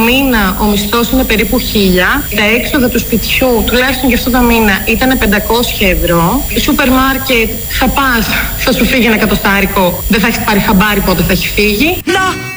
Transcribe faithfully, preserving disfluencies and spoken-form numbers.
μήνα ο μισθός είναι περίπου χίλια, τα έξοδα του σπιτιού τουλάχιστον και αυτό το μήνα ήταν πεντακόσια ευρώ. Σούπερ μάρκετ θα πας, θα σου φύγει ένα κατοστάρικο, δεν θα έχεις πάρει χαμπάρι πότε θα έχει φύγει. Να!